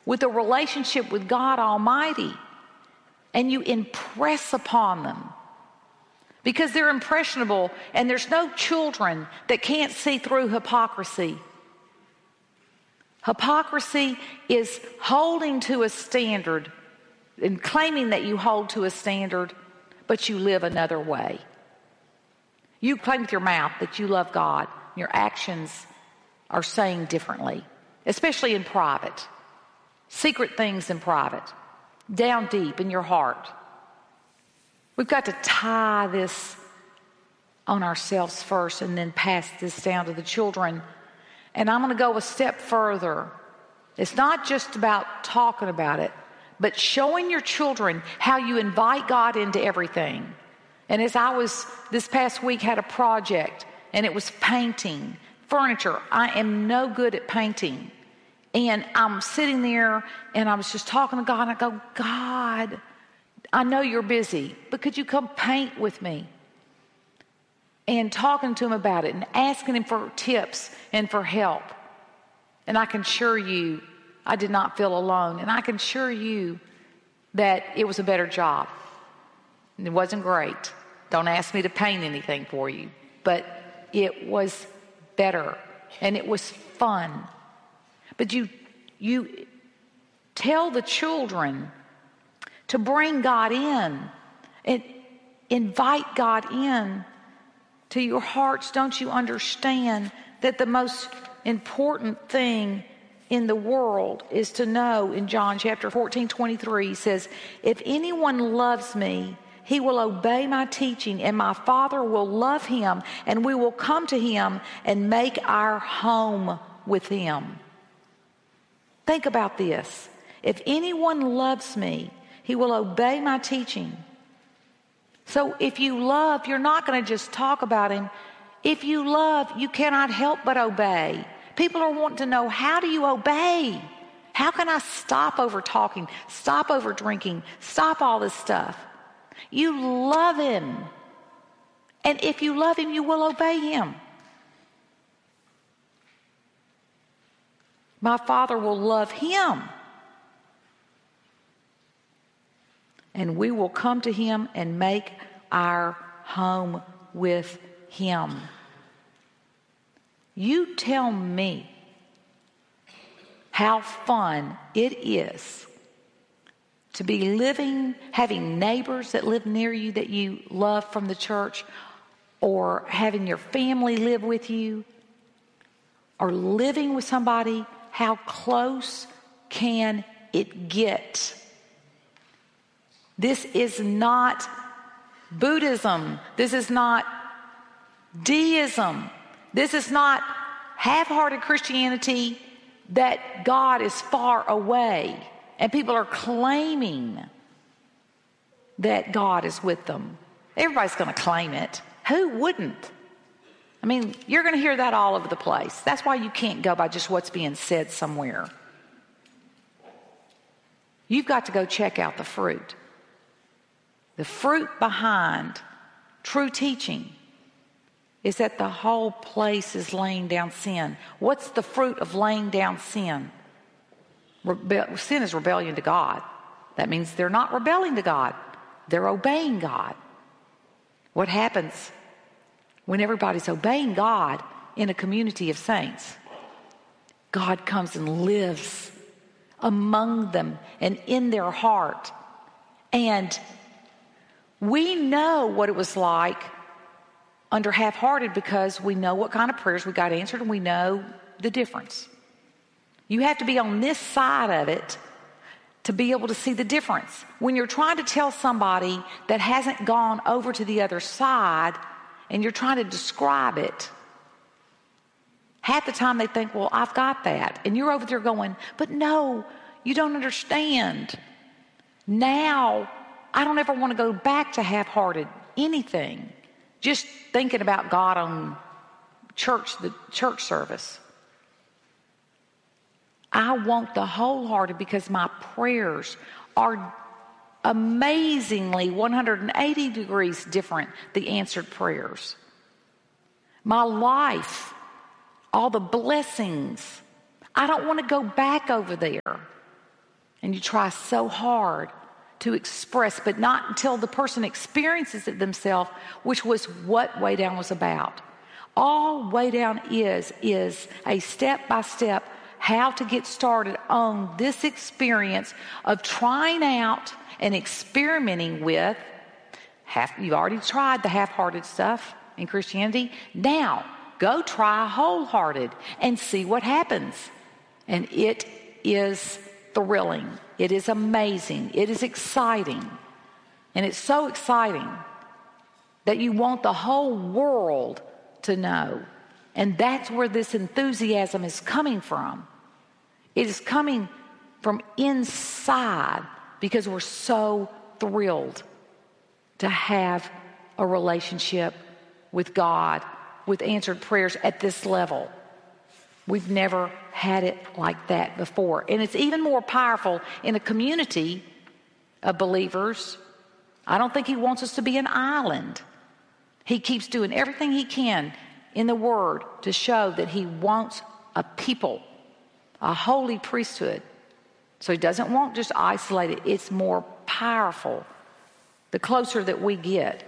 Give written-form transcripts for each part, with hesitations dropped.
with a relationship with God Almighty, and you impress upon them, because they're impressionable, and there's no children that can't see through hypocrisy. Hypocrisy is holding to a standard and claiming that you hold to a standard, but you live another way. You claim with your mouth that you love God. Your actions are saying differently, especially in private. Secret things in private, down deep in your heart. We've got to tie this on ourselves first and then pass this down to the children. And I'm going to go a step further. It's not just about talking about it, but showing your children how you invite God into everything. And as I was, this past week, had a project, and it was painting furniture. I am no good at painting. And I'm sitting there, and I was just talking to God, and I go, God, I know you're busy, but could you come paint with me? And talking to him about it and asking him for tips and for help. And I can assure you, I did not feel alone. And I can assure you that it was a better job. It wasn't great. Don't ask me to paint anything for you. But it was better. And it was fun. But you tell the children to bring God in and invite God in to your hearts. Don't you understand that the most important thing in the world is to know, in John chapter 14:23, he says, if anyone loves me, he will obey my teaching, and my Father will love him, and we will come to him and make our home with him. Think about this. If anyone loves me, he will obey my teaching. So if you love, you're not going to just talk about him. If you love, you cannot help but obey. People are wanting to know, how do you obey? How can I stop over talking, stop over drinking, stop all this stuff? You love him. And if you love him, you will obey him. My Father will love him. And we will come to him and make our home with him. You tell me how fun it is to be living, having neighbors that live near you that you love from the church, or having your family live with you, or living with somebody. How close can it get? This is not Buddhism. This is not deism. This is not half-hearted Christianity that God is far away and people are claiming that God is with them. Everybody's going to claim it. Who wouldn't? I mean, you're going to hear that all over the place. That's why you can't go by just what's being said somewhere. You've got to go check out the fruit. The fruit behind true teaching is that the whole place is laying down sin. What's the fruit of laying down sin? Sin is rebellion to God. That means they're not rebelling to God. They're obeying God. What happens when everybody's obeying God in a community of saints? God comes and lives among them and in their heart. And we know what it was like under half-hearted, because we know what kind of prayers we got answered, and we know the difference. You have to be on this side of it to be able to see the difference. When you're trying to tell somebody that hasn't gone over to the other side and you're trying to describe it, half the time they think, well, I've got that. And you're over there going, but no, you don't understand. Now, I don't ever want to go back to half-hearted anything. Just thinking about God on the church service. I want the wholehearted, because my prayers are amazingly 180 degrees different, the answered prayers. My life, all the blessings. I don't want to go back over there. And you try so hard to express, but not until the person experiences it themselves, which was what Way Down was about. All Way Down is a step-by-step how to get started on this experience of trying out and experimenting with. You've already tried the half-hearted stuff in Christianity. Now, go try wholehearted and see what happens. And it is thrilling. It is amazing. It is exciting. And it's so exciting that you want the whole world to know. And that's where this enthusiasm is coming from. It is coming from inside because we're so thrilled to have a relationship with God, with answered prayers at this level. We've never had it like that before. And it's even more powerful in a community of believers. I don't think he wants us to be an island. He keeps doing everything he can in the Word to show that he wants a people, a holy priesthood. So he doesn't want just isolated. It's more powerful the closer that we get.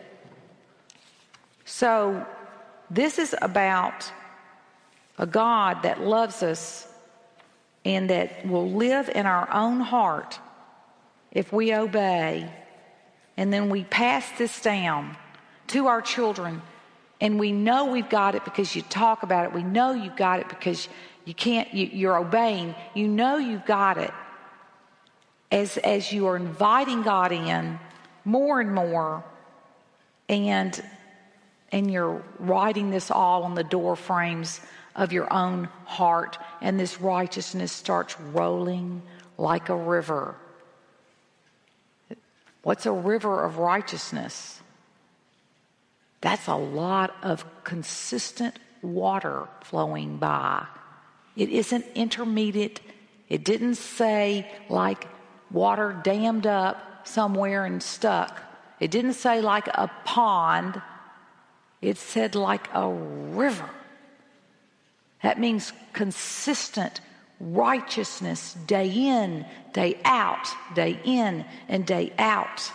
So this is about a God that loves us and that will live in our own heart if we obey. And then we pass this down to our children, and we know we've got it because you talk about it. We know you've got it because you're obeying. You know you've got it as you are inviting God in more and more, and you're writing this all on the door frames of your own heart, and this righteousness starts rolling like a river. What's a river of righteousness? That's a lot of consistent water flowing by. It isn't intermediate. It didn't say like water dammed up somewhere and stuck. It didn't say like a pond. It said like a river. That means consistent righteousness day in, day out, day in and day out.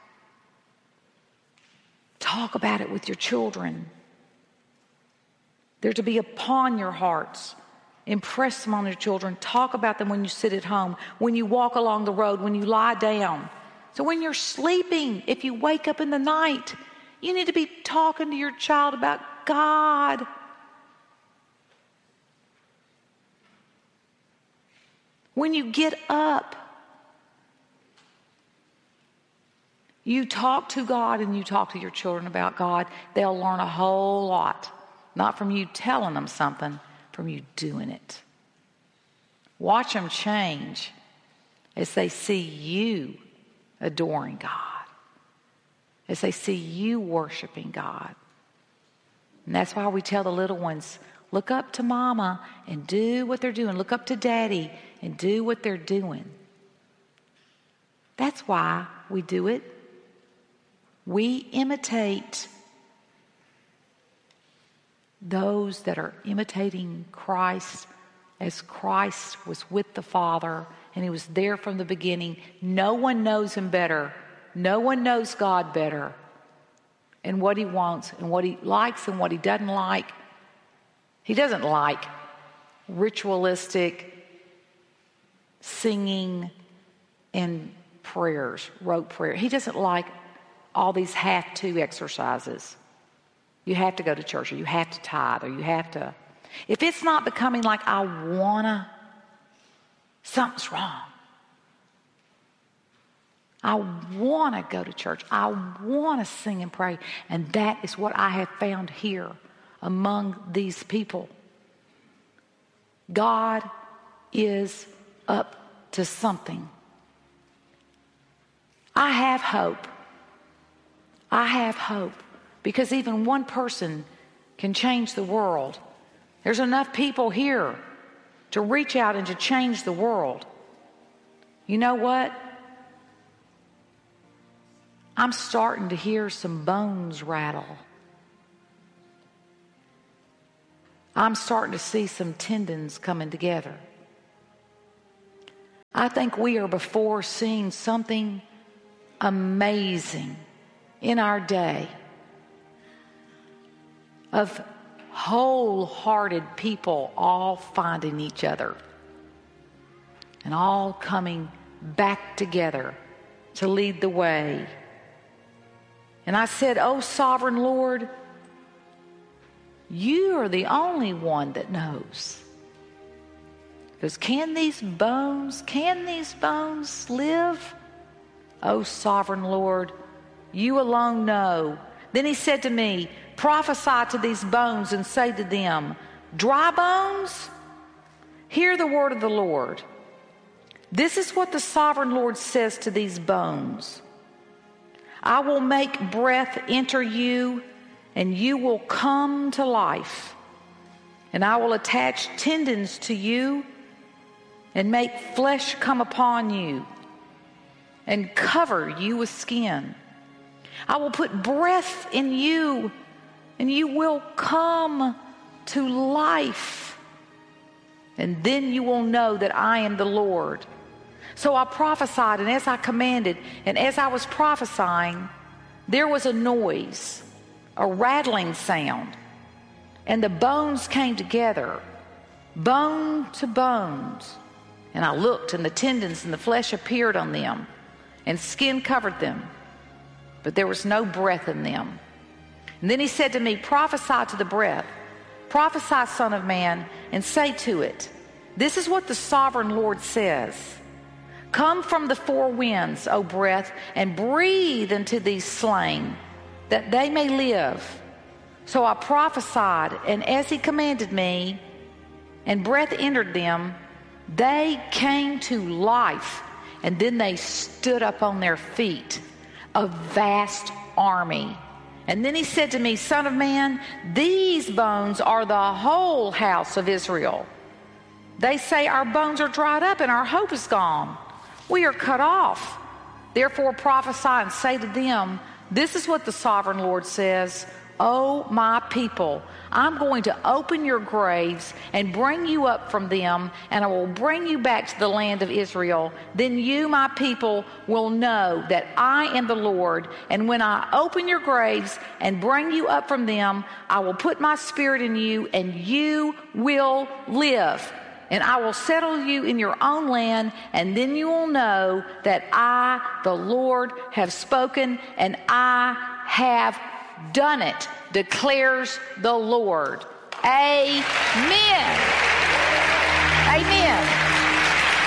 Talk about it with your children. They're to be upon your hearts. Impress them on your children. Talk about them when you sit at home, when you walk along the road, when you lie down. So when you're sleeping, if you wake up in the night, you need to be talking to your child about God. When you get up, you talk to God and you talk to your children about God. They'll learn a whole lot. Not from you telling them something, from you doing it. Watch them change as they see you adoring God, as they see you worshiping God. And that's why we tell the little ones, look up to mama and do what they're doing. Look up to daddy and do what they're doing. That's why we do it. We imitate those that are imitating Christ as Christ was with the Father and he was there from the beginning. No one knows him better. No one knows God better and what he wants and what he likes and what he doesn't like. He doesn't like ritualistic singing and prayers, rote prayer. He doesn't like all these have-to exercises. You have to go to church, or you have to tithe, or you have to. If it's not becoming like I wanna, something's wrong. I want to go to church. I want to sing and pray. And that is what I have found here among these people. God is up to something. I have hope. I have hope because even one person can change the world. There's enough people here to reach out and to change the world. You know what? I'm starting to hear some bones rattle. I'm starting to see some tendons coming together. I think we are before seeing something amazing in our day of wholehearted people all finding each other and all coming back together to lead the way. And I said, "Oh, sovereign Lord, you are the only one that knows. Because can these bones live? Oh, sovereign Lord, you alone know." Then he said to me, "Prophesy to these bones and say to them, dry bones, hear the word of the Lord. This is what the sovereign Lord says to these bones. I will make breath enter you, and you will come to life. And I will attach tendons to you and make flesh come upon you and cover you with skin. I will put breath in you, and you will come to life. And then you will know that I am the Lord." So I prophesied, and as I commanded, and as I was prophesying, there was a noise, a rattling sound, and the bones came together, bone to bones. And I looked, and the tendons and the flesh appeared on them, and skin covered them, but there was no breath in them. And then he said to me, "Prophesy to the breath. Prophesy, Son of Man, and say to it, this is what the sovereign Lord says. Come from the four winds, O breath, and breathe into these slain, that they may live." So I prophesied, and as he commanded me, and breath entered them, they came to life, and then they stood up on their feet, a vast army. And then he said to me, "Son of man, these bones are the whole house of Israel. They say, our bones are dried up and our hope is gone. We are cut off. Therefore prophesy and say to them, this is what the sovereign Lord says. O my people, I'm going to open your graves and bring you up from them, and I will bring you back to the land of Israel. Then you, my people, will know that I am the Lord. And when I open your graves and bring you up from them, I will put my spirit in you, and you will live. And I will settle you in your own land, and then you will know that I, the Lord, have spoken, and I have done it, declares the Lord." Amen. Amen.